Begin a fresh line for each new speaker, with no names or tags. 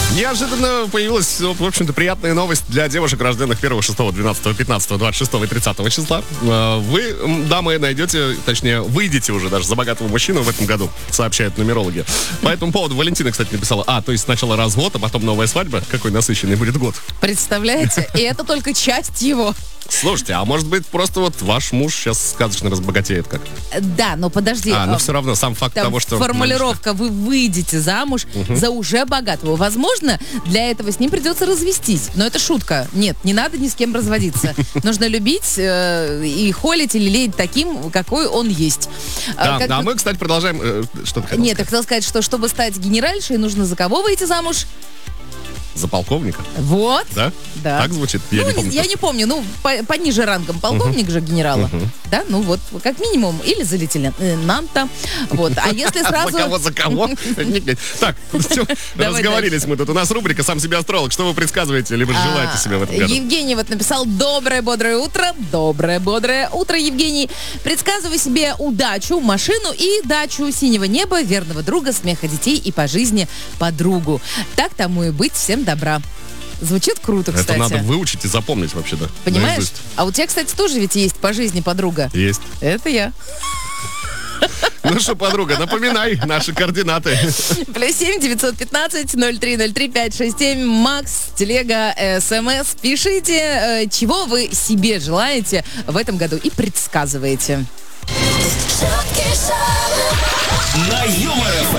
Неожиданно появилась, в общем-то, приятная новость для девушек, рожденных 1, 6, 12, 15, 26 и 30 числа. Вы, дамы, найдете, точнее, выйдете уже даже за богатого мужчину в этом году, сообщают нумерологи. По этому поводу Валентина, кстати, написала, то есть сначала развод, а потом новая свадьба. Какой насыщенный будет год.
Представляете? И это только часть его.
Слушайте, а может быть просто вот ваш муж сейчас сказочно разбогатеет как?
Да, но подожди.
Но все равно сам факт
там
того, что...
формулировка, вы выйдете замуж за уже богатого. Возможно, для этого с ним придется развестись. Но это шутка. Нет, не надо ни с кем разводиться. Нужно любить и холить, или лелеять таким, какой он есть.
Да, мы, кстати, продолжаем... Что ты хотела
Нет, я хотела сказать, что чтобы стать генеральшей, нужно за кого выйти замуж?
За полковника?
Вот.
Да?
Да.
Так звучит? Я не помню.
Я не помню. Пониже рангом полковник же генерала. Да, ну вот, как минимум. Или за лейтенанта. Вот. А если сразу...
За кого? Так, разговорились мы тут. У нас рубрика «Сам себе астролог». Что вы предсказываете, либо желаете себе в этом году?
Евгений вот написал: доброе, бодрое утро. Доброе, бодрое утро, Евгений. Предсказываю себе удачу, машину и дачу, синего неба, верного друга, смеха детей и по жизни подругу. Так тому и быть. Всем добра. Звучит круто, кстати.
Это надо выучить и запомнить вообще, да.
Понимаешь?
Наизусть.
А у тебя, кстати, тоже ведь есть по жизни подруга.
Есть.
Это я.
Ну что, подруга, напоминай наши координаты.
+7 915 0303 567. Макс, телега, СМС. Пишите, чего вы себе желаете в этом году и предсказываете.
На Юмор ФМ.